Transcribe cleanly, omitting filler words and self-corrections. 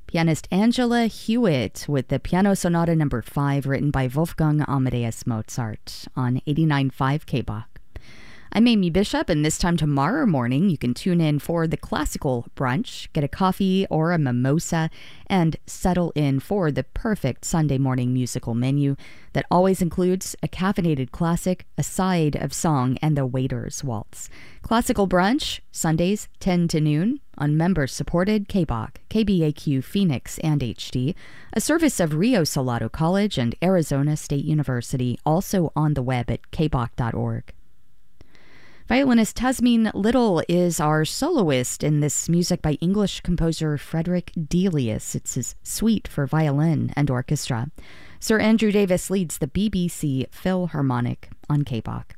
Pianist Angela Hewitt with the Piano Sonata No. 5 written by Wolfgang Amadeus Mozart on 89.5 KBach. I'm Amy Bishop, and this time tomorrow morning you can tune in for the Classical Brunch, get a coffee or a mimosa, and settle in for the perfect Sunday morning musical menu that always includes a caffeinated classic, a side of song, and the Waiter's Waltz. Classical Brunch, Sundays 10 to noon, on member-supported KBach, KBAQ Phoenix and HD, a service of Rio Salado College and Arizona State University, also on the web at kbach.org. Violinist Tasmin Little is our soloist in this music by English composer Frederick Delius. It's his suite for violin and orchestra. Sir Andrew Davis leads the BBC Philharmonic on KBach.